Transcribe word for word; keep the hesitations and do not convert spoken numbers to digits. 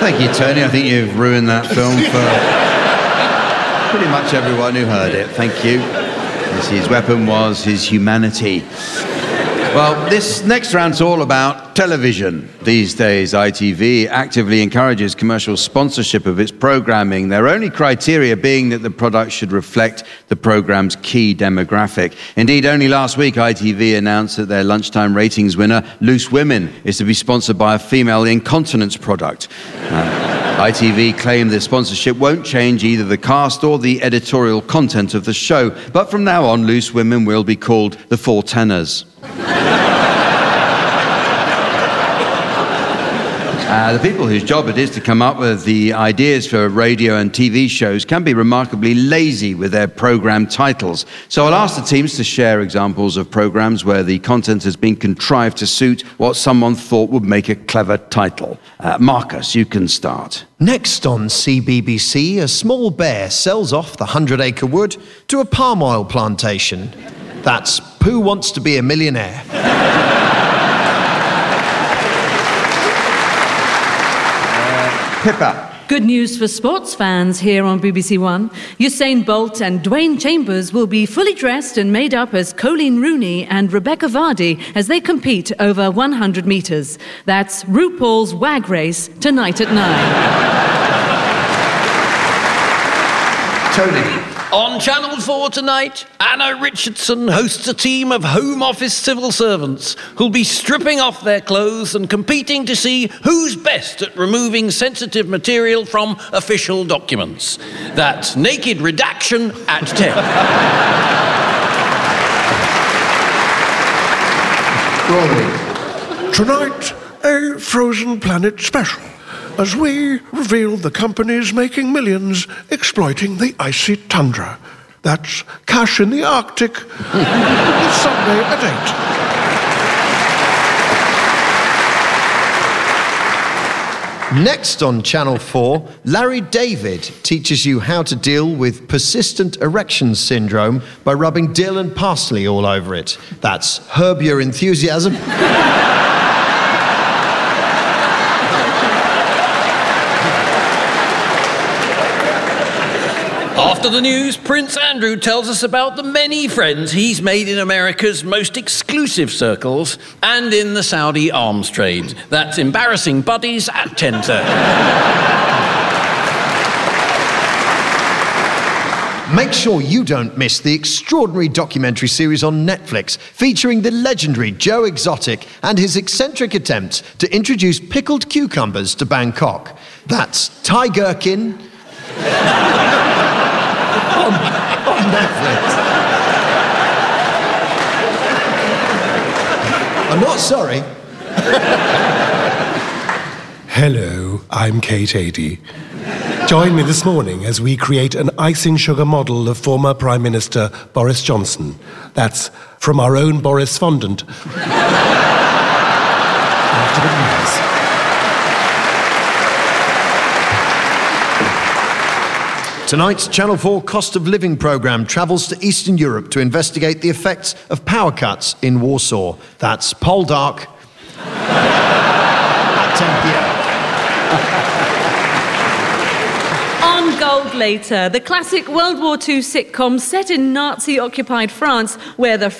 Thank you, Tony. I think you've ruined that film for pretty much everyone who heard it. Thank you. Yes, his weapon was his humanity. Well, this next round's all about television. These days, I T V actively encourages commercial sponsorship of its programming, their only criteria being that the product should reflect the program's key demographic. Indeed, only last week, I T V announced that their lunchtime ratings winner, Loose Women, is to be sponsored by a female incontinence product. Uh, I T V claim the sponsorship won't change either the cast or the editorial content of the show, but from now on, Loose Women will be called the Four Tenors. Uh, the people whose job it is to come up with the ideas for radio and T V shows can be remarkably lazy with their programme titles. So I'll ask the teams to share examples of programmes where the content has been contrived to suit what someone thought would make a clever title. Uh, Marcus, you can start. Next on C B B C, a small bear sells off the hundred-acre wood to a palm oil plantation. That's Pooh Wants to Be a Millionaire. Pippa. Good news for sports fans here on B B C One. Usain Bolt and Dwayne Chambers will be fully dressed and made up as Colleen Rooney and Rebecca Vardy as they compete over one hundred metres. That's RuPaul's WAG race tonight at nine. Tony. On Channel four tonight, Anna Richardson hosts a team of Home Office civil servants who'll be stripping off their clothes and competing to see who's best at removing sensitive material from official documents. That's Naked Redaction at ten. Rory. Tonight, a Frozen Planet special, as we reveal the companies making millions exploiting the icy tundra. That's Cash in the Arctic. Sunday at eight. Next on Channel four, Larry David teaches you how to deal with persistent erection syndrome by rubbing dill and parsley all over it. That's Herb Your Enthusiasm. After the news, Prince Andrew tells us about the many friends he's made in America's most exclusive circles and in the Saudi arms trade. That's Embarrassing Buddies at ten thirty. Make sure you don't miss the extraordinary documentary series on Netflix featuring the legendary Joe Exotic and his eccentric attempts to introduce pickled cucumbers to Bangkok. That's Ty Gherkin on, on Netflix. I'm not sorry. Hello, I'm Kate Adie. Join me this morning as we create an icing sugar model of former Prime Minister Boris Johnson. That's from our own Boris Fondant. After the news. Tonight's Channel four Cost of Living programme travels to Eastern Europe to investigate the effects of power cuts in Warsaw. That's Poldark at ten p.m. On Gold later, the classic World War Two sitcom set in Nazi-occupied France, where the